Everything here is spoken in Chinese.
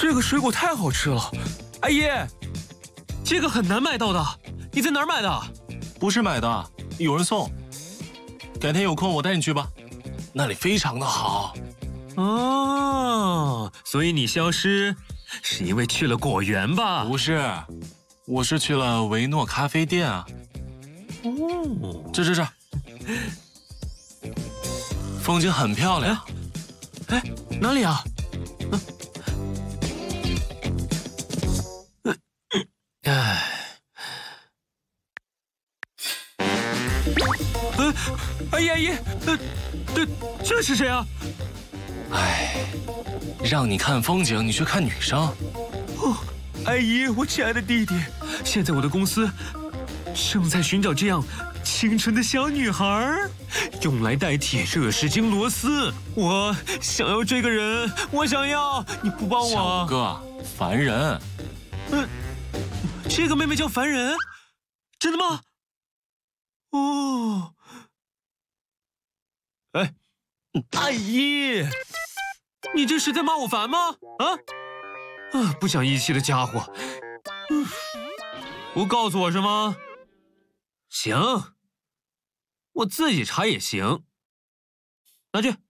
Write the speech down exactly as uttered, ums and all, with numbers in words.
这个水果太好吃了，阿姨， 这个很难买到的，你在哪儿买的？ 不是买的，有人送。改天有空我带你去吧，那里非常的好。 哦，所以你消失是因为去了果园吧？ 不是，我是去了维诺咖啡店啊。 哦， 这这这，风景很漂亮。 哎，哪里啊？哎，呃，阿姨阿姨，呃，这这是谁啊？ 哎，让你看风景，你却看女生。 哦，阿姨，我亲爱的弟弟， 现在我的公司正在寻找这样清纯的小女孩，用来代替热石精罗斯。我想要这个人，我想要，你不帮我？ 小哥，烦人。 嗯，这个妹妹叫凡人，真的吗？哦，哎， 阿姨， 你这是在骂我烦吗？啊啊，不讲义气的家伙！嗯，不告诉我是吗？行，我自己查也行。拿去。